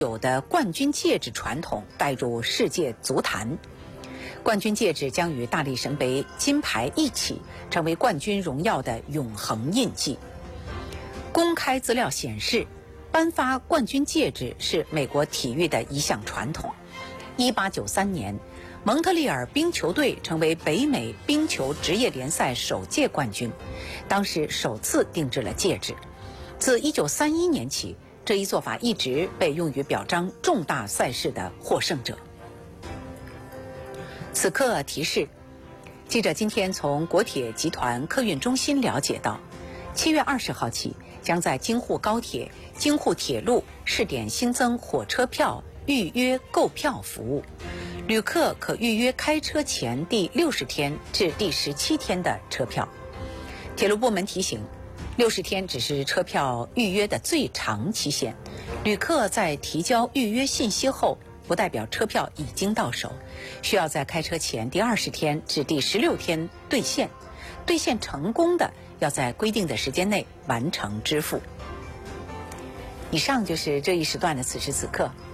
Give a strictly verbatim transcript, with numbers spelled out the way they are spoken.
有的冠军戒指传统带入世界足坛。冠军戒指将与大力神杯金牌一起成为冠军荣耀的永恒印记。公开资料显示，颁发冠军戒指是美国体育的一项传统。一八九三年，蒙特利尔冰球队成为北美冰球职业联赛首届冠军，当时首次定制了戒指。自一九三一年起，这一做法一直被用于表彰重大赛事的获胜者。此刻提示，记者今天从国铁集团客运中心了解到，七月二十号起，将在京沪高铁、京沪铁路试点新增火车票预约购票服务，旅客可预约开车前第六十天至第十七天的车票。铁路部门提醒，六十天只是车票预约的最长期限，旅客在提交预约信息后，不代表车票已经到手，需要在开车前第二十天至第十六天兑现，兑现成功的要在规定的时间内完成支付。以上就是这一时段的此时此刻。